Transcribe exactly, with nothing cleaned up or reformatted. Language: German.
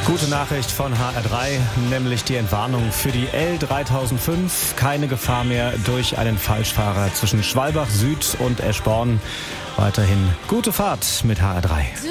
Gute Nachricht von H R drei, nämlich die Entwarnung für die L dreitausendfünf. Keine Gefahr mehr durch einen Falschfahrer zwischen Schwalbach Süd und Eschborn. Weiterhin gute Fahrt mit H R drei.